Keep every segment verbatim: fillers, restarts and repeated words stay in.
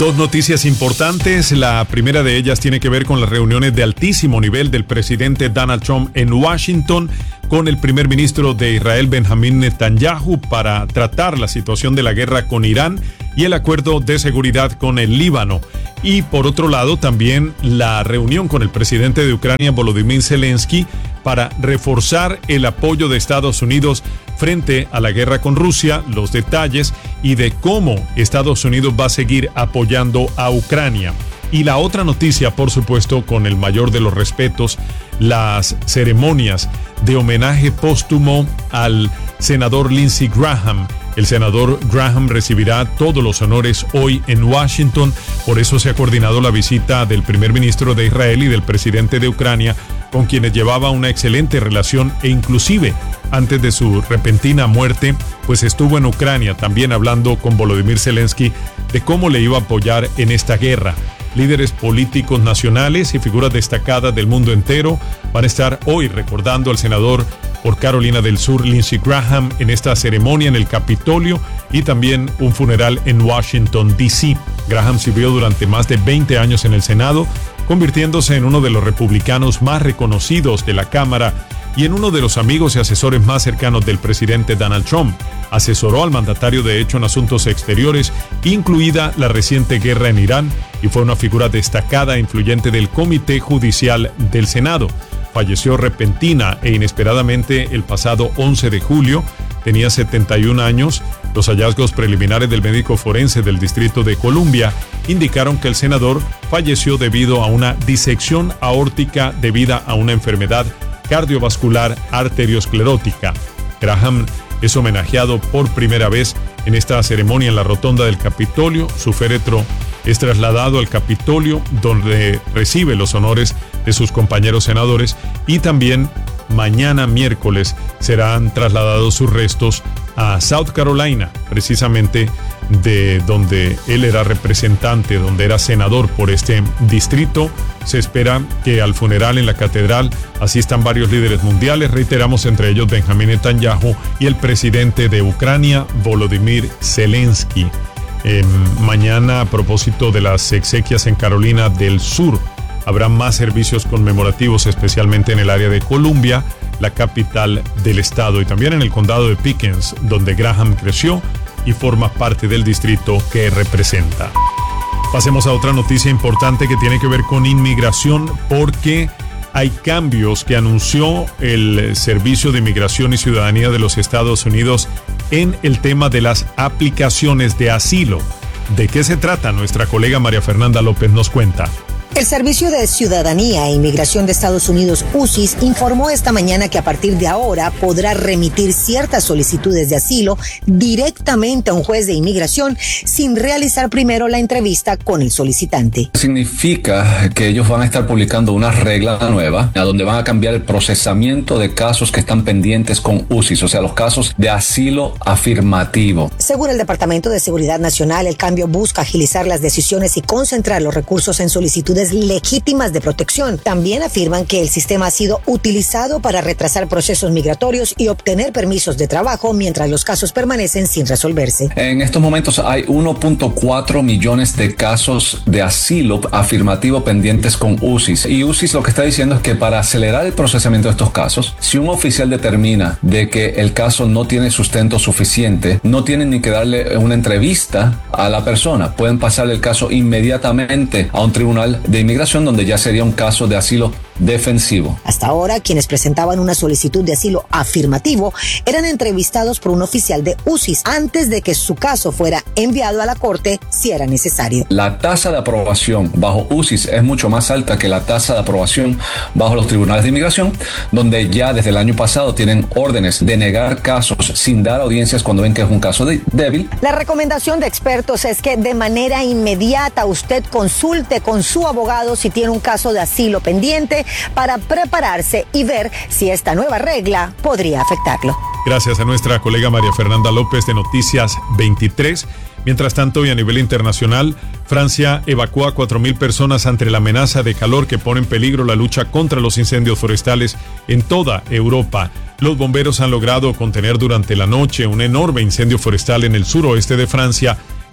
Dos noticias importantes. La primera de ellas tiene que ver con las reuniones de altísimo nivel del presidente Donald Trump en Washington con el primer ministro de Israel, Benjamín Netanyahu, para tratar la situación de la guerra con Irán y el acuerdo de seguridad con el Líbano. Y por otro lado, también la reunión con el presidente de Ucrania, Volodymyr Zelensky, para reforzar el apoyo de Estados Unidos frente a la guerra con Rusia, los detalles y de cómo Estados Unidos va a seguir apoyando a Ucrania. Y la otra noticia, por supuesto, con el mayor de los respetos, las ceremonias de homenaje póstumo al senador Lindsey Graham. El senador Graham recibirá todos los honores hoy en Washington, por eso se ha coordinado la visita del primer ministro de Israel y del presidente de Ucrania, con quienes llevaba una excelente relación e inclusive antes de su repentina muerte, pues estuvo en Ucrania también hablando con Volodymyr Zelensky de cómo le iba a apoyar en esta guerra. Líderes políticos nacionales y figuras destacadas del mundo entero van a estar hoy recordando al senador por Carolina del Sur, Lindsey Graham, en esta ceremonia en el Capitolio y también un funeral en Washington, D C Graham sirvió durante más de veinte años en el Senado, convirtiéndose en uno de los republicanos más reconocidos de la Cámara y en uno de los amigos y asesores más cercanos del presidente Donald Trump. Asesoró al mandatario de hecho en asuntos exteriores, incluida la reciente guerra en Irán, y fue una figura destacada e influyente del Comité Judicial del Senado. Falleció repentina e inesperadamente el pasado once de julio. Tenía setenta y un años. Los hallazgos preliminares del médico forense del Distrito de Columbia indicaron que el senador falleció debido a una disección aórtica debida a una enfermedad cardiovascular arteriosclerótica. Graham es homenajeado por primera vez en esta ceremonia en la rotonda del Capitolio. Su féretro es trasladado al Capitolio, donde recibe los honores de sus compañeros senadores, y también mañana miércoles serán trasladados sus restos a South Carolina, precisamente de donde él era representante, donde era senador por este distrito. Se espera que al funeral en la catedral asistan varios líderes mundiales, reiteramos, entre ellos Benjamín Netanyahu y el presidente de Ucrania, Volodymyr Zelensky. Eh, mañana, a propósito de las exequias en Carolina del Sur, habrá más servicios conmemorativos, especialmente en el área de Columbia, la capital del estado, y también en el condado de Pickens, donde Graham creció y forma parte del distrito que representa. Pasemos a otra noticia importante que tiene que ver con inmigración, porque hay cambios que anunció el Servicio de Inmigración y Ciudadanía de los Estados Unidos en el tema de las aplicaciones de asilo. ¿De qué se trata? Nuestra colega María Fernanda López nos cuenta. El Servicio de Ciudadanía e Inmigración de Estados Unidos, U C I S, informó esta mañana que a partir de ahora podrá remitir ciertas solicitudes de asilo directamente a un juez de inmigración sin realizar primero la entrevista con el solicitante. Significa que ellos van a estar publicando una regla nueva a donde van a cambiar el procesamiento de casos que están pendientes con U C I S, o sea, los casos de asilo afirmativo. Según el Departamento de Seguridad Nacional, el cambio busca agilizar las decisiones y concentrar los recursos en solicitudes legítimas de protección. También afirman que el sistema ha sido utilizado para retrasar procesos migratorios y obtener permisos de trabajo mientras los casos permanecen sin resolverse. En estos momentos hay uno punto cuatro millones de casos de asilo afirmativo pendientes con U C I S. Y U C I S lo que está diciendo es que para acelerar el procesamiento de estos casos, si un oficial determina de que el caso no tiene sustento suficiente, no tienen ni que darle una entrevista a la persona. Pueden pasarle el caso inmediatamente a un tribunal de inmigración, donde ya sería un caso de asilo defensivo. Hasta ahora, quienes presentaban una solicitud de asilo afirmativo eran entrevistados por un oficial de U C I S antes de que su caso fuera enviado a la corte si era necesario. La tasa de aprobación bajo U C I S es mucho más alta que la tasa de aprobación bajo los tribunales de inmigración, donde ya desde el año pasado tienen órdenes de negar casos sin dar audiencias cuando ven que es un caso de- débil. La recomendación de expertos es que de manera inmediata usted consulte con su abogado si tiene un caso de asilo pendiente para prepararse y ver si esta nueva regla podría afectarlo. Gracias a nuestra colega María Fernanda López de Noticias veintitrés. Mientras tanto, y a nivel internacional, Francia evacúa a cuatro mil personas ante la amenaza de calor que pone en peligro la lucha contra los incendios forestales en toda Europa. Los bomberos han logrado contener durante la noche un enorme incendio forestal en el suroeste de Francia,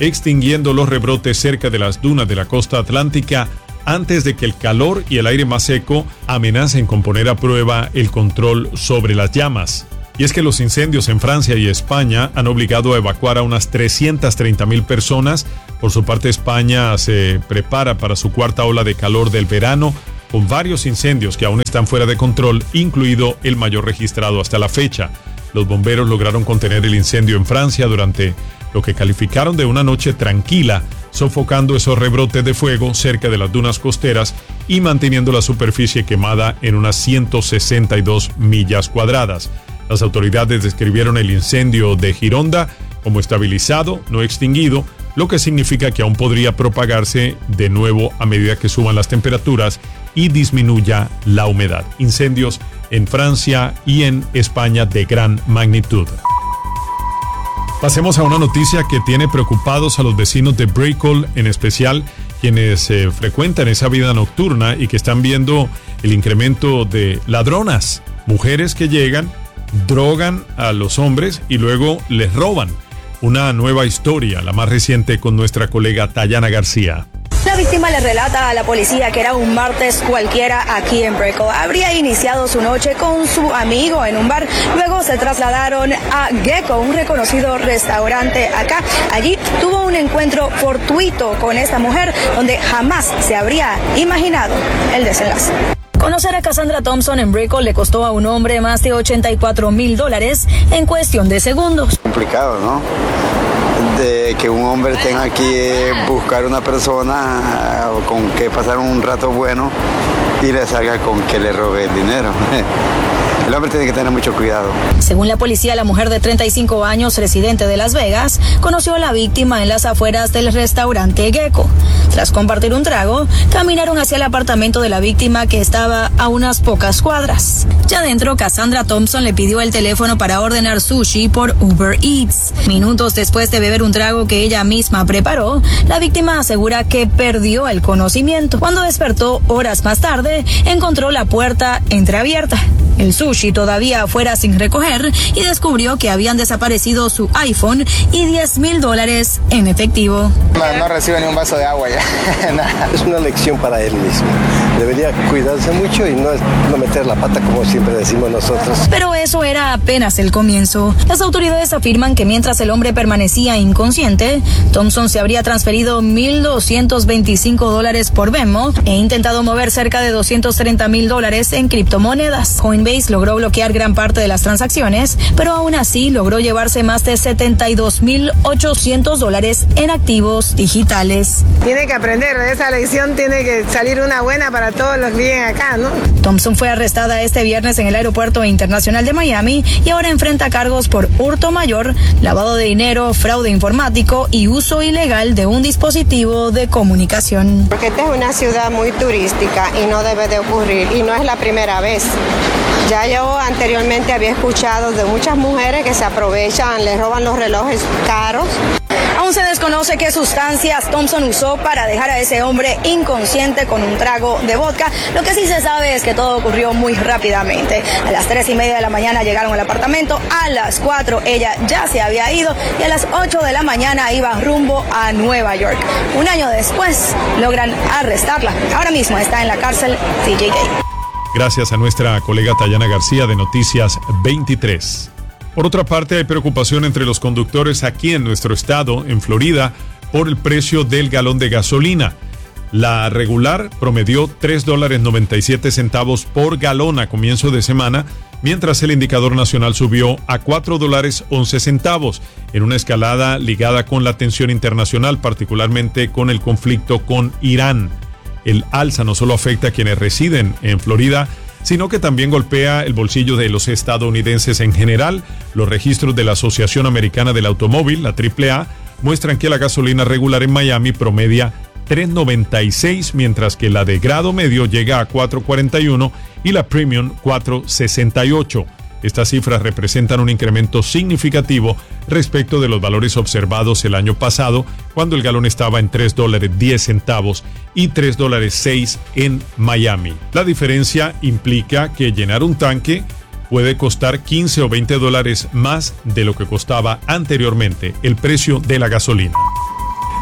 extinguiendo los rebrotes cerca de las dunas de la costa atlántica antes de que el calor y el aire más seco amenacen con poner a prueba el control sobre las llamas. Y es que los incendios en Francia y España han obligado a evacuar a unas trescientas treinta mil personas. Por su parte, España se prepara para su cuarta ola de calor del verano, con varios incendios que aún están fuera de control, incluido el mayor registrado hasta la fecha. Los bomberos lograron contener el incendio en Francia durante lo que calificaron de una noche tranquila, sofocando esos rebrotes de fuego cerca de las dunas costeras y manteniendo la superficie quemada en unas ciento sesenta y dos millas cuadradas. Las autoridades describieron el incendio de Gironda como estabilizado, no extinguido, lo que significa que aún podría propagarse de nuevo a medida que suban las temperaturas y disminuya la humedad. Incendios en Francia y en España de gran magnitud. Pasemos a una noticia que tiene preocupados a los vecinos de Brickell, en especial quienes eh, frecuentan esa vida nocturna y que están viendo el incremento de ladronas, mujeres que llegan, drogan a los hombres y luego les roban. Una nueva historia, la más reciente, con nuestra colega Tayana García. La víctima le relata a la policía que era un martes cualquiera aquí en Brickell. Habría iniciado su noche con su amigo en un bar. Luego se trasladaron a Gecko, un reconocido restaurante acá. Allí tuvo un encuentro fortuito con esta mujer donde jamás se habría imaginado el desenlace. Conocer a Cassandra Thompson en Brickell le costó a un hombre más de ochenta y cuatro mil dólares en cuestión de segundos. Complicado, ¿no? De que un hombre tenga que buscar una persona con que pasar un rato bueno y le salga con que le robe el dinero. El hombre tiene que tener mucho cuidado. Según la policía, la mujer de treinta y cinco años, residente de Las Vegas, conoció a la víctima en las afueras del restaurante Gecko. Tras compartir un trago, caminaron hacia el apartamento de la víctima, que estaba a unas pocas cuadras. Ya dentro, Cassandra Thompson le pidió el teléfono para ordenar sushi por Uber Eats. Minutos después de beber un trago que ella misma preparó, la víctima asegura que perdió el conocimiento. Cuando despertó horas más tarde, encontró la puerta entreabierta, el sushi todavía afuera sin recoger, y descubrió que habían desaparecido su iPhone y diez mil dólares en efectivo. No, no recibe ni un vaso de agua ya. Es una lección para él mismo. Debería cuidarse mucho y no, no meter la pata, como siempre decimos nosotros. Pero eso era apenas el comienzo. Las autoridades afirman que mientras el hombre permanecía inconsciente, Thompson se habría transferido mil doscientos veinticinco dólares por Venmo e intentado mover cerca de doscientos treinta mil dólares en criptomonedas. Coinbase logró bloquear gran parte de las transacciones, pero aún así logró llevarse más de setenta y dos mil ochocientos dólares en activos digitales. Tiene que aprender de esa lección, tiene que salir una buena para todos los que viven acá, ¿no? Thompson fue arrestada este viernes en el Aeropuerto Internacional de Miami y ahora enfrenta cargos por hurto mayor, lavado de dinero, fraude informático y uso ilegal de un dispositivo de comunicación. Porque esta es una ciudad muy turística y no debe de ocurrir, y no es la primera vez. Ya yo anteriormente había escuchado de muchas mujeres que se aprovechan, les roban los relojes caros. Aún se desconoce qué sustancias Thompson usó para dejar a ese hombre inconsciente con un trago de vodka. Lo que sí se sabe es que todo ocurrió muy rápidamente. A las tres y media de la mañana llegaron al apartamento, a las cuatro ella ya se había ido y a las ocho de la mañana iba rumbo a Nueva York. Un año después logran arrestarla. Ahora mismo está en la cárcel C J K. Gracias a nuestra colega Tayana García de Noticias veintitrés. Por otra parte, hay preocupación entre los conductores aquí en nuestro estado, en Florida, por el precio del galón de gasolina. La regular promedió tres dólares noventa y siete centavos por galón a comienzo de semana, mientras el indicador nacional subió a cuatro dólares once centavos, en una escalada ligada con la tensión internacional, particularmente con el conflicto con Irán. El alza no solo afecta a quienes residen en Florida, sino que también golpea el bolsillo de los estadounidenses en general. Los registros de la Asociación Americana del Automóvil, la triple A, muestran que la gasolina regular en Miami promedia tres noventa y seis, mientras que la de grado medio llega a cuatro cuarenta y uno y la premium cuatro sesenta y ocho. Estas cifras representan un incremento significativo respecto de los valores observados el año pasado, cuando el galón estaba en tres dólares diez centavos y tres dólares seis en Miami. La diferencia implica que llenar un tanque puede costar quince o veinte dólares más de lo que costaba anteriormente el precio de la gasolina.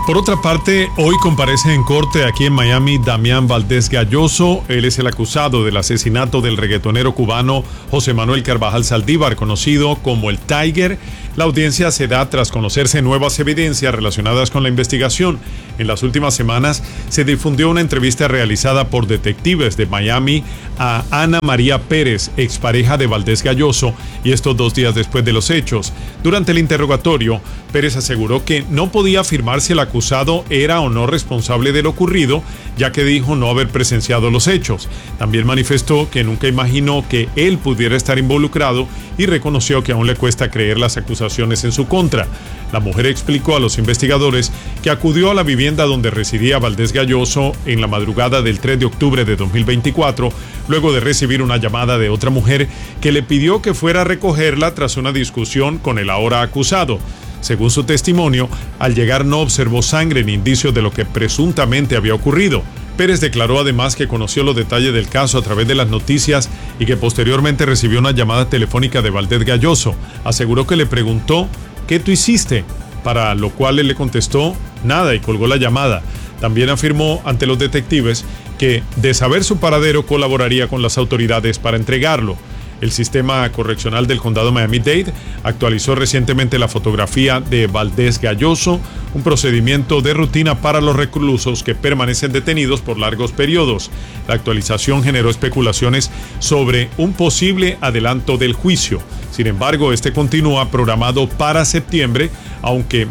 Por otra parte, hoy comparece en corte aquí en Miami Damián Valdés Galloso. Él es el acusado del asesinato del reggaetonero cubano José Manuel Carvajal Saldívar, conocido como el Tiger. La audiencia se da tras conocerse nuevas evidencias relacionadas con la investigación. En las últimas semanas se difundió una entrevista realizada por detectives de Miami a Ana María Pérez, expareja de Valdés Galloso, y esto dos días después de los hechos. Durante el interrogatorio, Pérez aseguró que no podía afirmar si el acusado era o no responsable de lo ocurrido, ya que dijo no haber presenciado los hechos. También manifestó que nunca imaginó que él pudiera estar involucrado y reconoció que aún le cuesta creer las acusaciones en su contra. La mujer explicó a los investigadores que acudió a la vivienda donde residía Valdés Galloso en la madrugada del tres de octubre de dos mil veinticuatro, luego de recibir una llamada de otra mujer que le pidió que fuera a recogerla tras una discusión con el ahora acusado. Según su testimonio, al llegar no observó sangre ni indicios de lo que presuntamente había ocurrido. Pérez declaró además que conoció los detalles del caso a través de las noticias y que posteriormente recibió una llamada telefónica de Valdés Galloso. Aseguró que le preguntó ¿qué tú hiciste?, para lo cual él le contestó nada y colgó la llamada. También afirmó ante los detectives que, de saber su paradero, colaboraría con las autoridades para entregarlo. El sistema correccional del condado Miami-Dade actualizó recientemente la fotografía de Valdés Galloso, un procedimiento de rutina para los reclusos que permanecen detenidos por largos periodos. La actualización generó especulaciones sobre un posible adelanto del juicio. Sin embargo, este continúa programado para septiembre, aunque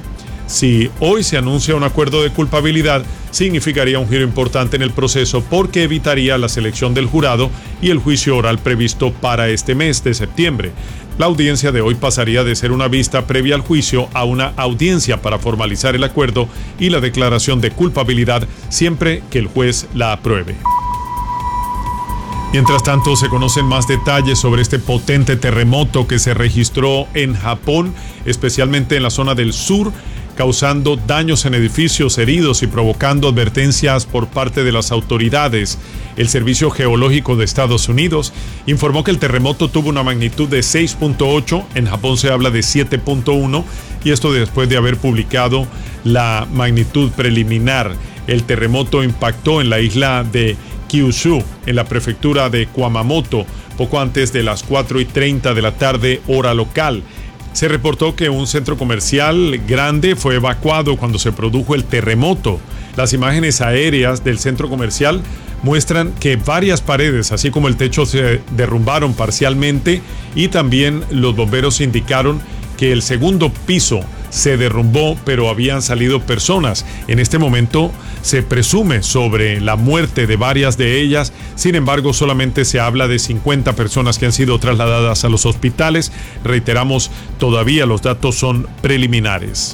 si hoy se anuncia un acuerdo de culpabilidad, significaría un giro importante en el proceso porque evitaría la selección del jurado y el juicio oral previsto para este mes de septiembre. La audiencia de hoy pasaría de ser una vista previa al juicio a una audiencia para formalizar el acuerdo y la declaración de culpabilidad siempre que el juez la apruebe. Mientras tanto, se conocen más detalles sobre este potente terremoto que se registró en Japón, especialmente en la zona del sur, causando daños en edificios, heridos y provocando advertencias por parte de las autoridades. El Servicio Geológico de Estados Unidos informó que el terremoto tuvo una magnitud de seis punto ocho, en Japón se habla de siete punto uno, y esto después de haber publicado la magnitud preliminar. El terremoto impactó en la isla de Kyushu, en la prefectura de Kumamoto, poco antes de las cuatro y treinta de la tarde, hora local. Se reportó que un centro comercial grande fue evacuado cuando se produjo el terremoto. Las imágenes aéreas del centro comercial muestran que varias paredes, así como el techo, se derrumbaron parcialmente, y también los bomberos indicaron que el segundo piso se derrumbó, pero habían salido personas. En este momento se presume sobre la muerte de varias de ellas. Sin embargo, solamente se habla de cincuenta personas que han sido trasladadas a los hospitales. Reiteramos, todavía los datos son preliminares.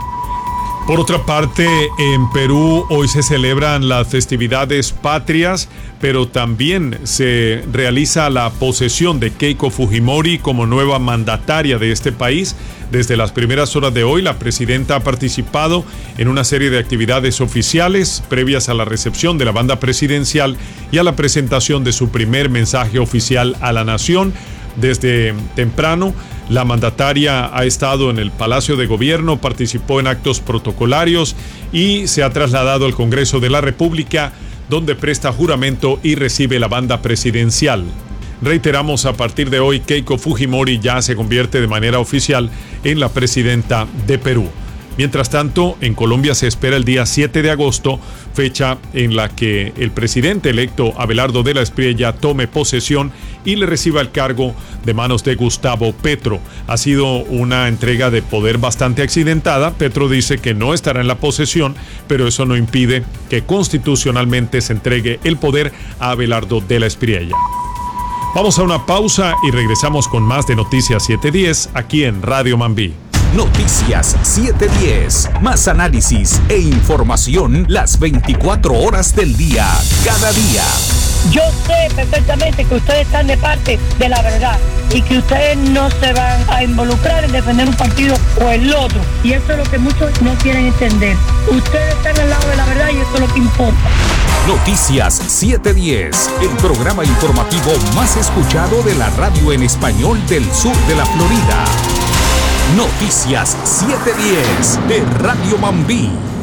Por otra parte, en Perú hoy se celebran las festividades patrias, pero también se realiza la posesión de Keiko Fujimori como nueva mandataria de este país. Desde las primeras horas de hoy, la presidenta ha participado en una serie de actividades oficiales previas a la recepción de la banda presidencial y a la presentación de su primer mensaje oficial a la nación. Desde temprano, la mandataria ha estado en el Palacio de Gobierno, participó en actos protocolarios y se ha trasladado al Congreso de la República, donde presta juramento y recibe la banda presidencial. Reiteramos, a partir de hoy, Keiko Fujimori ya se convierte de manera oficial en la presidenta de Perú. Mientras tanto, en Colombia se espera el día siete de agosto, fecha en la que el presidente electo Abelardo de la Espriella tome posesión y le reciba el cargo de manos de Gustavo Petro. Ha sido una entrega de poder bastante accidentada. Petro dice que no estará en la posesión, pero eso no impide que constitucionalmente se entregue el poder a Abelardo de la Espriella. Vamos a una pausa y regresamos con más de Noticias siete diez aquí en Radio Mambí. Noticias siete diez, más análisis e información las veinticuatro horas del día, cada día. Yo sé perfectamente que ustedes están de parte de la verdad y que ustedes no se van a involucrar en defender un partido o el otro. Y eso es lo que muchos no quieren entender. Ustedes están al lado de la verdad y eso es lo que importa. Noticias siete diez, el programa informativo más escuchado de la radio en español del sur de la Florida. Noticias siete diez de Radio Mambí.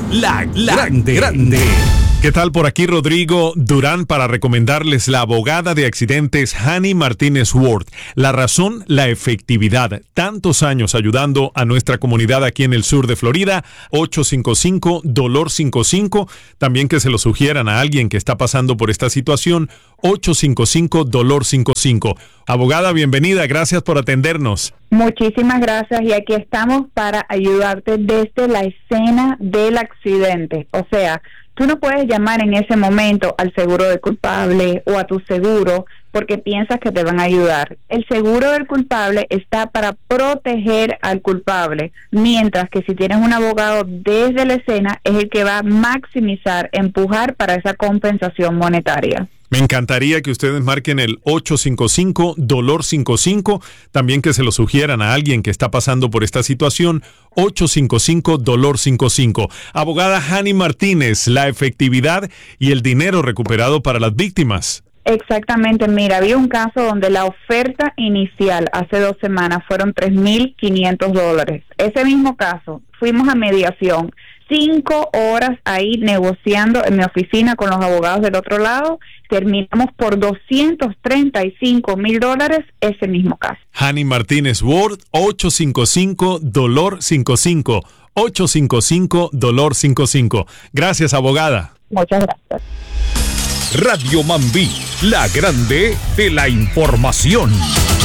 La, la grande. grande. ¿Qué tal? Por aquí Rodrigo Durán para recomendarles la abogada de accidentes Hani Martínez Ward. La razón, la efectividad. Tantos años ayudando a nuestra comunidad aquí en el sur de Florida. ocho cinco cinco, dolor cincuenta y cinco. También que se lo sugieran a alguien que está pasando por esta situación. ocho cinco cinco, dolor cincuenta y cinco. Abogada, bienvenida. Gracias por atendernos. Muchísimas gracias y aquí estamos para ayudarte desde la escena del accidente. O sea, tú no puedes llamar en ese momento al seguro del culpable o a tu seguro porque piensas que te van a ayudar. El seguro del culpable está para proteger al culpable, mientras que si tienes un abogado desde la escena es el que va a maximizar, empujar para esa compensación monetaria. Me encantaría que ustedes marquen el ocho cinco cinco, dolor cincuenta y cinco, también que se lo sugieran a alguien que está pasando por esta situación, ocho cinco cinco, dolor cincuenta y cinco. Abogada Hani Martínez, la efectividad y el dinero recuperado para las víctimas. Exactamente, mira, había un caso donde la oferta inicial hace dos semanas fueron tres mil quinientos dólares. Ese mismo caso, fuimos a mediación, cinco horas ahí negociando en mi oficina con los abogados del otro lado, terminamos por doscientos treinta y cinco mil dólares ese mismo caso. Hani Martínez Ward, ocho cinco cinco, dolor cincuenta y cinco, ocho cinco cinco, dolor cincuenta y cinco. Gracias, abogada. Muchas gracias. Radio Mambí, la grande de la información.